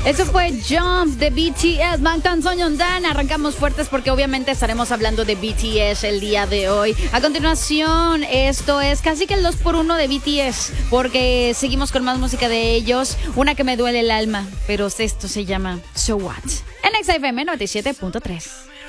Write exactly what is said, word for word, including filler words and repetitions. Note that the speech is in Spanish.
Eso fue Jump de B T S, Bangtan Sonyeondan. Arrancamos fuertes porque obviamente estaremos hablando de B T S el día de hoy. A continuación, esto es casi que el dos por uno de B T S, porque seguimos con más música de ellos. Una que me duele el alma, pero esto se llama So What. En X F M noventa y siete punto tres.